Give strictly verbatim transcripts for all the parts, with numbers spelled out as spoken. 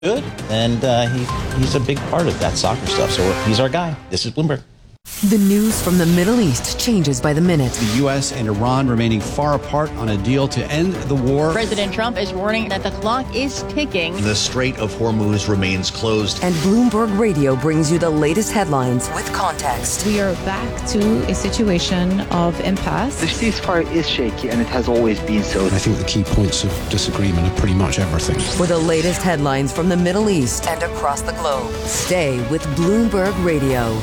good, and uh, he, he's a big part of that soccer stuff. So he's our guy. This is Bloomberg. The news from the Middle East changes by the minute. The U S and Iran remaining far apart on a deal to end the war. President Trump is warning that the clock is ticking. The Strait of Hormuz remains closed. And Bloomberg Radio brings you the latest headlines with context. We are back to a situation of impasse. The ceasefire is shaky, and it has always been so. I think the key points of disagreement are pretty much everything. For the latest headlines from the Middle East and across the globe, stay with Bloomberg Radio.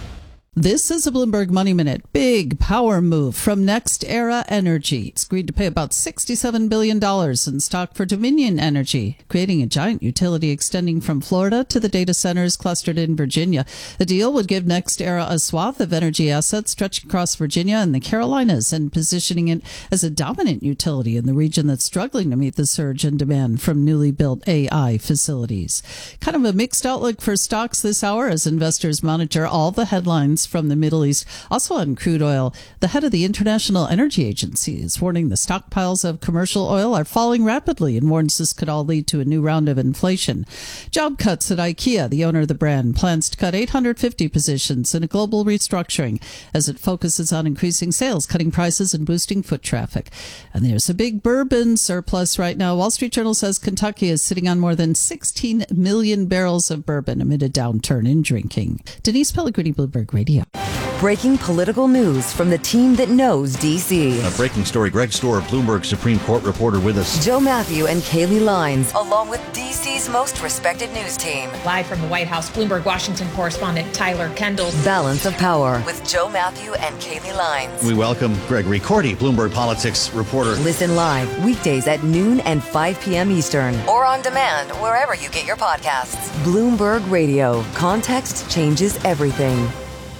This is a Bloomberg Money Minute. Big power move from NextEra Energy. It's agreed to pay about sixty-seven billion dollars in stock for Dominion Energy, creating a giant utility extending from Florida to the data centers clustered in Virginia. The deal would give NextEra a swath of energy assets stretching across Virginia and the Carolinas and positioning it as a dominant utility in the region that's struggling to meet the surge in demand from newly built A I facilities. Kind of a mixed outlook for stocks this hour as investors monitor all the headlines from the Middle East. Also on crude oil, the head of the International Energy Agency is warning the stockpiles of commercial oil are falling rapidly and warns this could all lead to a new round of inflation. Job cuts at IKEA, the owner of the brand, plans to cut eight hundred fifty positions in a global restructuring as it focuses on increasing sales, cutting prices, and boosting foot traffic. And there's a big bourbon surplus right now. Wall Street Journal says Kentucky is sitting on more than sixteen million barrels of bourbon amid a downturn in drinking. Denise Pellegrini, Bloomberg Radio. Breaking political news from the team that knows D C. A breaking story. Greg Stohr, Bloomberg Supreme Court reporter with us. Joe Matthew and Kaylee Lines, along with D C's most respected news team. Live from the White House, Bloomberg Washington correspondent Tyler Kendall. Balance of Power with Joe Matthew and Kaylee Lines. We welcome Gregory Cordy, Bloomberg Politics reporter. Listen live weekdays at noon and five p.m. Eastern, or on demand wherever you get your podcasts. Bloomberg Radio. Context changes everything.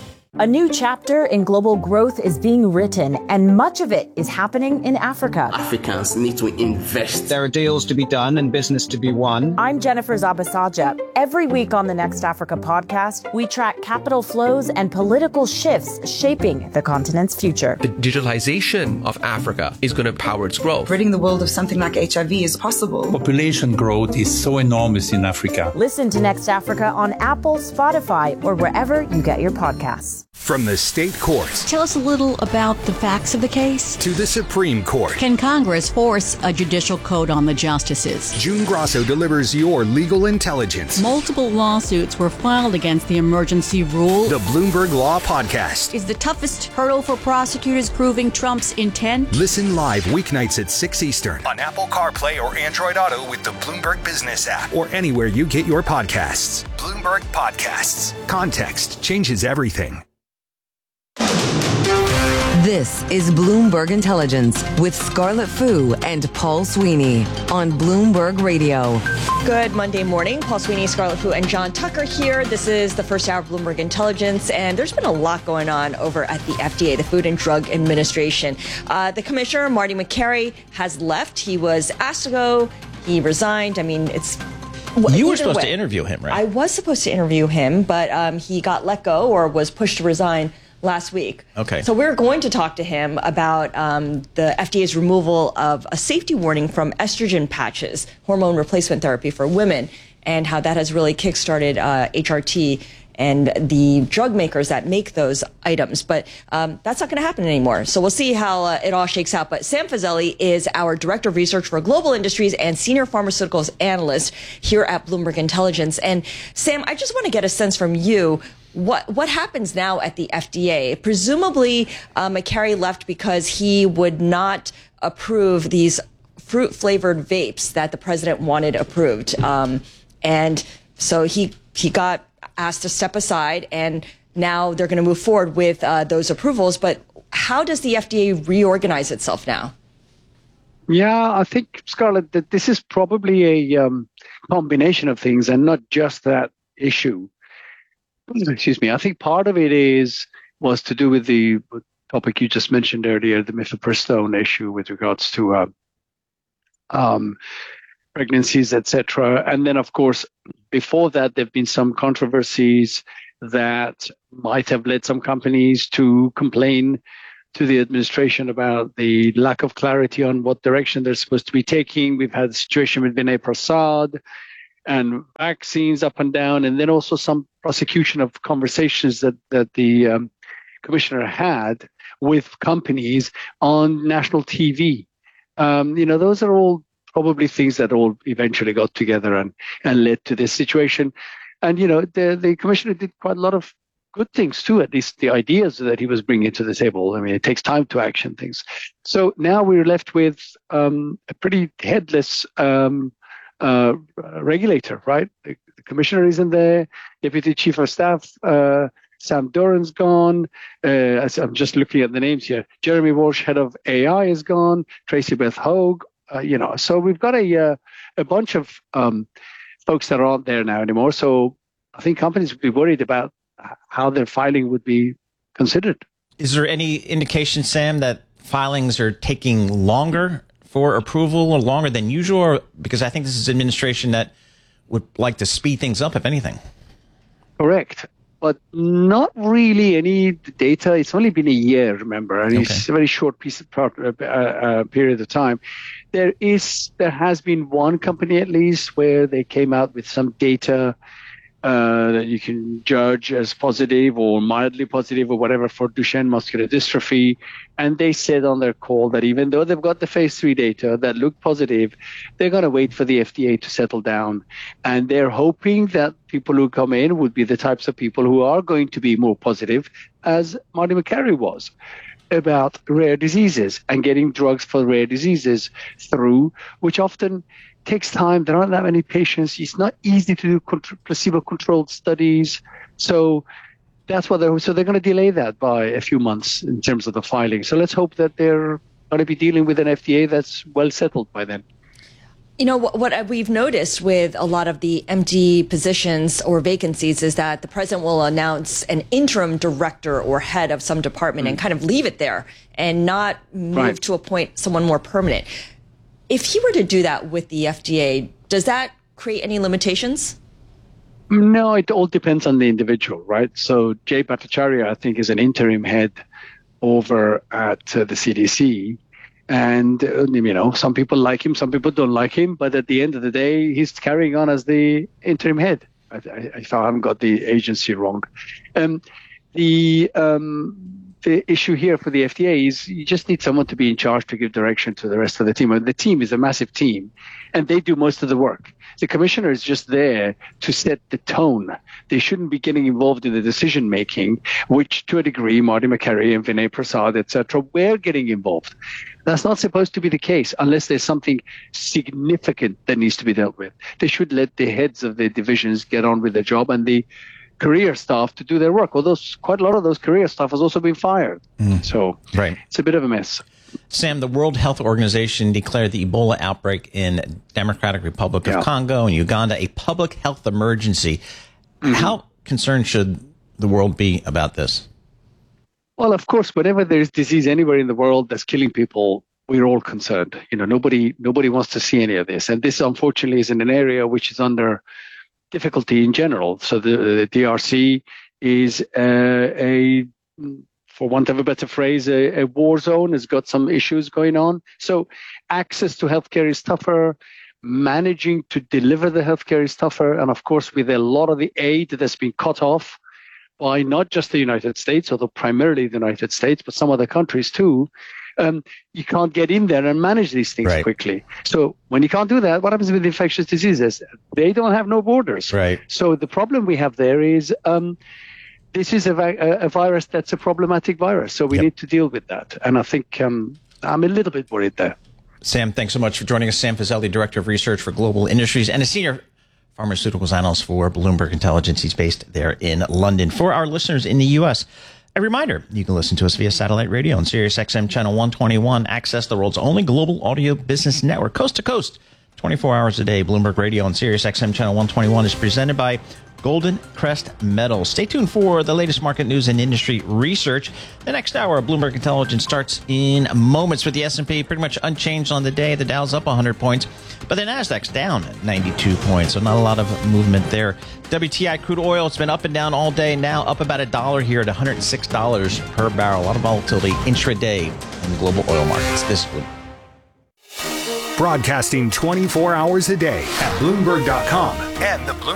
A new chapter in global growth is being written, and much of it is happening in Africa. Africans need to invest. There are deals to be done and business to be won. I'm Jennifer Zabasaja. Every week on the Next Africa podcast, we track capital flows and political shifts shaping the continent's future. The digitalization of Africa is going to power its growth. Ridding the world of something like H I V is possible. Population growth is so enormous in Africa. Listen to Next Africa on Apple, Spotify, or wherever you get your podcasts. From the state courts. Tell us a little about the facts of the case. To the Supreme Court. Can Congress force a judicial code on the justices? June Grosso delivers your legal intelligence. Multiple lawsuits were filed against the emergency rule. The Bloomberg Law Podcast. Is the toughest hurdle for prosecutors proving Trump's intent? Listen live weeknights at six Eastern on Apple CarPlay or Android Auto with the Bloomberg Business app or anywhere you get your podcasts. Bloomberg Podcasts. Context changes everything. This is Bloomberg Intelligence with Scarlett Fu and Paul Sweeney on Bloomberg Radio. Good Monday morning. Paul Sweeney, Scarlett Fu, and John Tucker here. This is the first hour of Bloomberg Intelligence, and there's been a lot going on over at the F D A, the Food and Drug Administration. Uh, the commissioner, Marty Makary, has left. He was asked to go. He resigned. I mean, it's... You were supposed way. to interview him, right? I was supposed to interview him, but um, he got let go or was pushed to resign last week. Okay. So we're going to talk to him about um, the F D A's removal of a safety warning from estrogen patches, hormone replacement therapy for women, and how that has really kickstarted uh, H R T and the drug makers that make those items. But um, that's not going to happen anymore. So we'll see how uh, it all shakes out. But Sam Fazeli is our Director of Research for Global Industries and Senior Pharmaceuticals Analyst here at Bloomberg Intelligence. And Sam, I just want to get a sense from you, What what happens now at the F D A? Presumably, uh, Makary left because he would not approve these fruit-flavored vapes that the president wanted approved. Um, and so he he got asked to step aside, and now they're going to move forward with uh, those approvals. But how does the F D A reorganize itself now? Yeah, I think, Scarlett, that this is probably a um, combination of things and not just that issue. Excuse me. I think part of it is was to do with the topic you just mentioned earlier, the mifepristone issue with regards to uh, um, pregnancies, et cetera. And then, of course, before that, there have been some controversies that might have led some companies to complain to the administration about the lack of clarity on what direction they're supposed to be taking. We've had the situation with Vinay Prasad. and vaccines up and down, and then also some prosecution of conversations that, that the um, commissioner had with companies on national T V. Um, you know, those are all probably things that all eventually got together and, and led to this situation. And, you know, the, the commissioner did quite a lot of good things too, at least the ideas that he was bringing to the table. I mean, it takes time to action things. So now we're left with um, a pretty headless um, uh, regulator, right? The, the commissioner isn't there. Deputy Chief of Staff, uh, Sam Doran's gone. Uh, I'm just looking at the names here. Jeremy Walsh, head of A I, is gone. Tracy Beth Hogue, uh, you know. So we've got a uh, a bunch of um, folks that aren't there now anymore. So I think companies would be worried about how their filing would be considered. Is there any indication, Sam, that filings are taking longer for approval or longer than usual? Or, because I think this is an administration that would like to speed things up, if anything. Correct. But not really any data. It's only been a year, remember, and okay. It's a very short piece of part, uh, uh, period of time. There is, there has been one company at least where they came out with some data uh, that you can judge as positive or mildly positive or whatever for Duchenne muscular dystrophy. And they said on their call that even though they've got the phase three data that looked positive, they're going to wait for the F D A to settle down. And they're hoping that people who come in would be the types of people who are going to be more positive, as Marty Makary was, about rare diseases and getting drugs for rare diseases through, which often takes time. There aren't that many patients. It's not easy to do placebo-controlled studies. So that's what they're, so they're going to delay that by a few months in terms of the filing. So let's hope that they're going to be dealing with an F D A that's well settled by then. You know, what, what we've noticed with a lot of the M D positions or vacancies is that the president will announce an interim director or head of some department mm. and kind of leave it there and not move right. to appoint someone more permanent. If he were to do that with the F D A, does that create any limitations? No, it all depends on the individual, right? So Jay Bhattacharya, I think, is an interim head over at uh, the C D C. And, uh, you know, some people like him, some people don't like him. But at the end of the day, he's carrying on as the interim head. I, I, I haven't got the agency wrong. Um, the um, the issue here for the F D A is you just need someone to be in charge to give direction to the rest of the team. And the team is a massive team, and they do most of the work. The commissioner is just there to set the tone. They shouldn't be getting involved in the decision making, which to a degree, Marty Makary and Vinay Prasad, et cetera, were getting involved. That's not supposed to be the case unless there's something significant that needs to be dealt with. They should let the heads of the divisions get on with their job and the career staff to do their work. Although quite a lot of those career staff has also been fired. Mm. So right. It's a bit of a mess. Sam, the World Health Organization declared the Ebola outbreak in Democratic Republic of yeah. Congo and Uganda a public health emergency. Mm-hmm. How concerned should the world be about this? Well, of course, whenever there's disease anywhere in the world that's killing people, we're all concerned. You know, nobody nobody wants to see any of this. And this, unfortunately, is in an area which is under difficulty in general. So the, the D R C is uh, a, for want of a better phrase, a, a war zone, has got some issues going on. So access to healthcare is tougher. Managing to deliver the healthcare is tougher. And of course, with a lot of the aid that's been cut off by not just the United States, although primarily the United States, but some other countries too, um, you can't get in there and manage these things right. quickly. So when you can't do that, what happens with infectious diseases? They don't have no borders. Right. So the problem we have there is um, this is a, a, a virus that's a problematic virus. So we yep. need to deal with that. And I think um, I'm a little bit worried there. Sam, thanks so much for joining us. Sam Fazeli, Director of Research for Global Industries and a Senior Pharmaceuticals Analyst for Bloomberg Intelligence. He's based there in London. For our listeners in the U S, a reminder, you can listen to us via satellite radio on Sirius X M Channel one twenty-one. Access the world's only global audio business network, coast to coast, twenty-four hours a day. Bloomberg Radio on Sirius X M Channel one twenty-one is presented by Golden Crest Metals. Stay tuned for the latest market news and industry research. The next hour of Bloomberg Intelligence starts in moments with the S and P pretty much unchanged on the day. The Dow's up one hundred points, but the Nasdaq's down ninety-two points, so not a lot of movement there. W T I crude oil, it's been up and down all day, now up about a dollar here at one hundred six dollars per barrel. A lot of volatility intraday in the global oil markets this week. broadcasting twenty-four hours a day at Bloomberg dot com and the Bloomberg